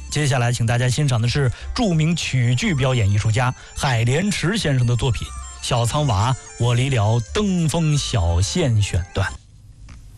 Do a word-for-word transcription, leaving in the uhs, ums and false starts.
接下来请大家欣赏的是著名曲剧表演艺术家海莲池先生的作品《小仓娃我离了登封小县》选段。